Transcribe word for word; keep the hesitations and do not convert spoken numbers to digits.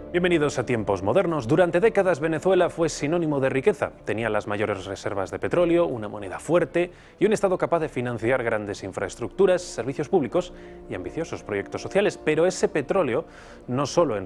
Bienvenidos a Tiempos Modernos. Durante décadas Venezuela fue sinónimo de riqueza. Tenía las mayores reservas de petróleo, una moneda fuerte y un Estado capaz de financiar grandes infraestructuras, servicios públicos y ambiciosos proyectos sociales. Pero ese petróleo no solo enriquecía